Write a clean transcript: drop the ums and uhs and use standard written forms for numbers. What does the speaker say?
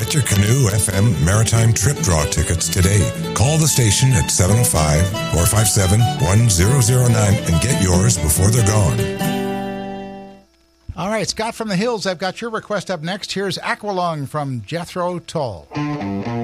Get your Canoe FM Maritime Trip Draw tickets today. Call the station at 705-457-1009 and get yours before they're gone. All right, Scott from the Hills, I've got your request up next. Here's Aqualung from Jethro Tull.